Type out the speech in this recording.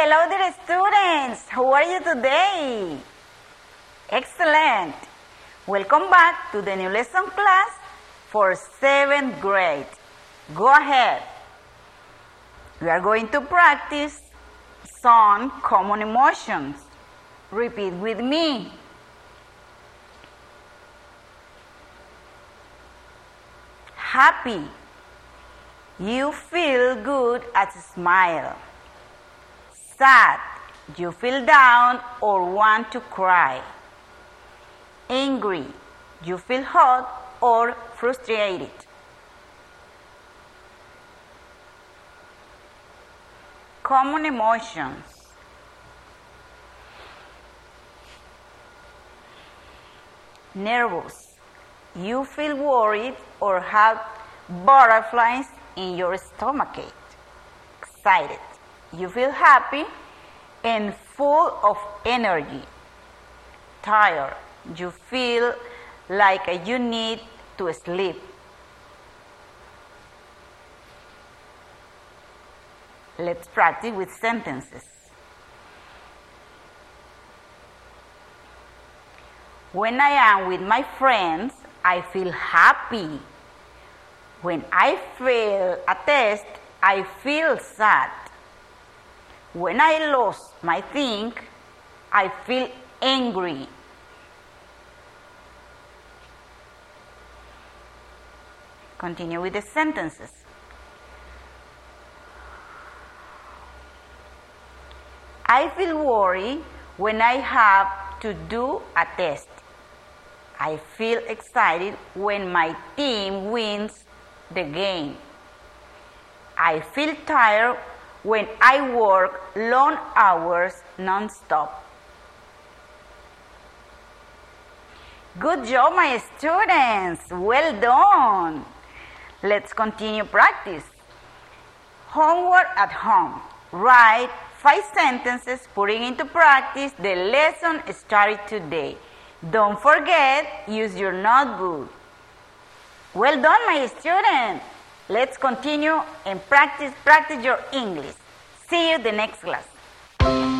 Hello dear students, how are you today? Excellent. Welcome back to the new lesson class for 7th grade. Go ahead. We are going to practice some common emotions. Repeat with me. Happy. You feel good at a smile. Sad. You feel down or want to cry. Angry. You feel hot or frustrated. Common emotions. Nervous. You feel worried or have butterflies in your stomach. Excited. You feel happy and full of energy. Tired. You feel like you need to sleep. Let's practice with sentences. When I am with my friends, I feel happy. When I fail a test, I feel sad. When I lose my thing, I feel angry. Continue with the sentences. I feel worried when I have to do a test. I feel excited when my team wins the game. I feel tired when I work long hours non-stop. Good job, my students. Well done. Let's continue practice. Homework at home. Write 5 sentences putting into practice the lesson started today. Don't forget, use your notebook. Well done, my students. Let's continue and practice your English. See you the next class.